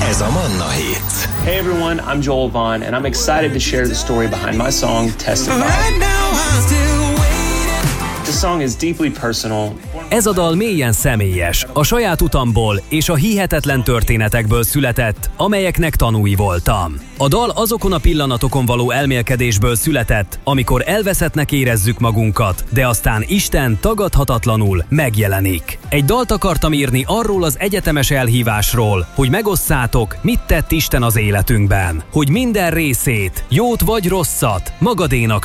Ez a Manna Hits. Hey everyone, I'm Joel Vaughn, and I'm excited to share the story behind my song, Testify. This song is deeply personal. Ez a dal mélyen személyes, a saját utamból és a hihetetlen történetekből született, amelyeknek tanúi voltam. A dal azokon a pillanatokon való elmélkedésből született, amikor elveszettnek érezzük magunkat, de aztán Isten tagadhatatlanul megjelenik. Egy dalt akartam írni arról az egyetemes elhívásról, hogy megosszátok, mit tett Isten az életünkben, hogy minden részét, jót vagy rosszat magadénak